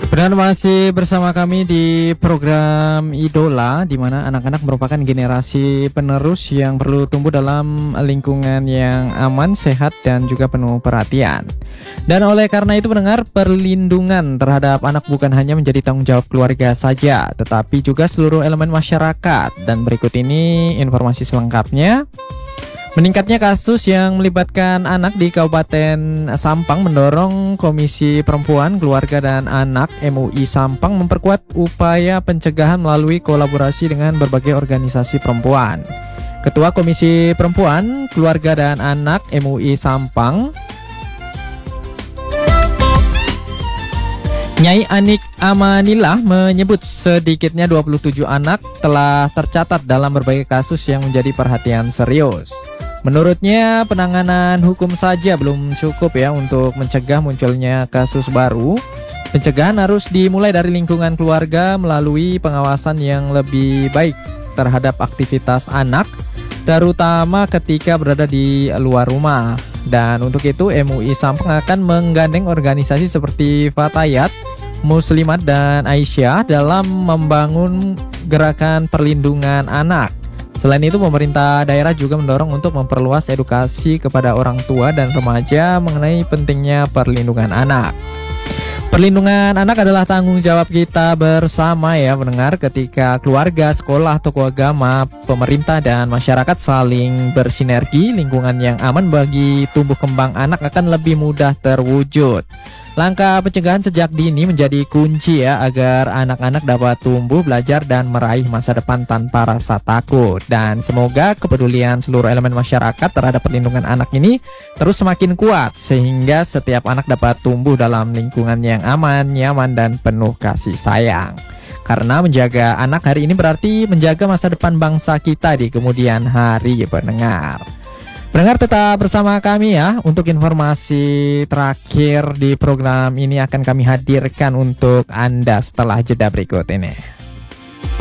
Benar, masih bersama kami di program Idola, di mana anak-anak merupakan generasi penerus yang perlu tumbuh dalam lingkungan yang aman, sehat, dan juga penuh perhatian. Dan oleh karena itu pendengar, perlindungan terhadap anak bukan hanya menjadi tanggung jawab keluarga saja, tetapi juga seluruh elemen masyarakat. Dan berikut ini informasi selengkapnya. Meningkatnya kasus yang melibatkan anak di Kabupaten Sampang mendorong Komisi Perempuan, Keluarga dan Anak MUI Sampang memperkuat upaya pencegahan melalui kolaborasi dengan berbagai organisasi perempuan. Ketua Komisi Perempuan, Keluarga dan Anak MUI Sampang, Nyai Anik Amanillah, menyebut sedikitnya 27 anak telah tercatat dalam berbagai kasus yang menjadi perhatian serius. Menurutnya, penanganan hukum saja belum cukup ya untuk mencegah munculnya kasus baru. Pencegahan harus dimulai dari lingkungan keluarga melalui pengawasan yang lebih baik terhadap aktivitas anak, terutama ketika berada di luar rumah. Dan untuk itu, MUI Sampang akan menggandeng organisasi seperti Fatayat, Muslimat, dan Aisyah dalam membangun gerakan perlindungan anak. Selain itu, pemerintah daerah juga mendorong untuk memperluas edukasi kepada orang tua dan remaja mengenai pentingnya perlindungan anak. Perlindungan anak adalah tanggung jawab kita bersama ya pendengar, ketika keluarga, sekolah, tokoh agama, pemerintah, dan masyarakat saling bersinergi, lingkungan yang aman bagi tumbuh kembang anak akan lebih mudah terwujud. Langkah pencegahan sejak dini menjadi kunci ya agar anak-anak dapat tumbuh, belajar, dan meraih masa depan tanpa rasa takut. Dan semoga kepedulian seluruh elemen masyarakat terhadap perlindungan anak ini terus semakin kuat sehingga setiap anak dapat tumbuh dalam lingkungan yang aman, nyaman, dan penuh kasih sayang. Karena menjaga anak hari ini berarti menjaga masa depan bangsa kita di kemudian hari ya pendengar. Pendengar, tetap bersama kami ya. Untuk informasi terakhir di program ini akan kami hadirkan untuk Anda setelah jeda berikut ini.